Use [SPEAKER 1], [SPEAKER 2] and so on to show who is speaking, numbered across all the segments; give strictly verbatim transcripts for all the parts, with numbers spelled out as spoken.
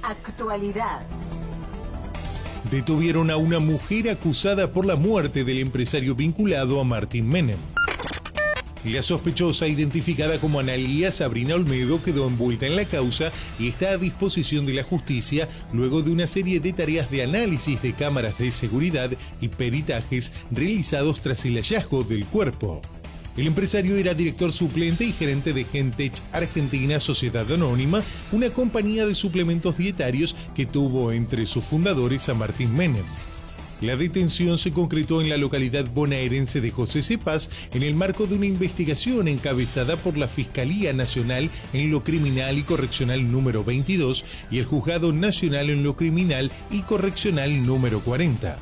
[SPEAKER 1] Actualidad.
[SPEAKER 2] Detuvieron a una mujer acusada por la muerte del empresario vinculado a Martín Menem. La sospechosa, identificada como Analía Sabrina Olmedo, quedó envuelta en la causa y está a disposición de la justicia luego de una serie de tareas de análisis de cámaras de seguridad y peritajes realizados tras el hallazgo del cuerpo. El empresario era director suplente y gerente de Gentech Argentina Sociedad Anónima, una compañía de suplementos dietarios que tuvo entre sus fundadores a Martín Menem. La detención se concretó en la localidad bonaerense de José Cepaz en el marco de una investigación encabezada por la Fiscalía Nacional en lo Criminal y Correccional número veintidós y el Juzgado Nacional en lo Criminal y Correccional número cuarenta.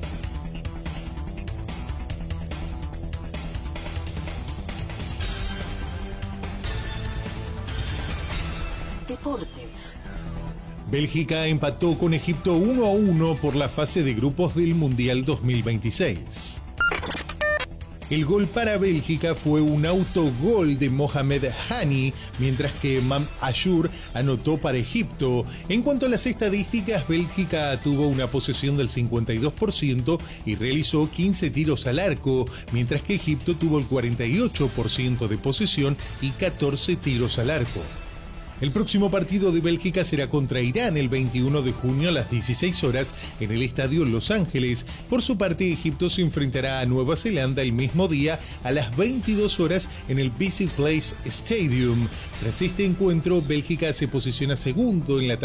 [SPEAKER 1] Deportes.
[SPEAKER 2] Bélgica empató con Egipto uno a uno por la fase de grupos del Mundial dos mil veintiséis. El gol para Bélgica fue un autogol de Mohamed Hani, mientras que Mam Ashur anotó para Egipto. En cuanto a las estadísticas, Bélgica tuvo una posesión del cincuenta y dos por ciento y realizó quince tiros al arco, mientras que Egipto tuvo el cuarenta y ocho por ciento de posesión y catorce tiros al arco. El próximo partido de Bélgica será contra Irán el veintiuno de junio a las dieciséis horas en el Estadio Los Ángeles. Por su parte, Egipto se enfrentará a Nueva Zelanda el mismo día a las veintidós horas en el B C Place Stadium. Tras este encuentro, Bélgica se posiciona segundo en la tabla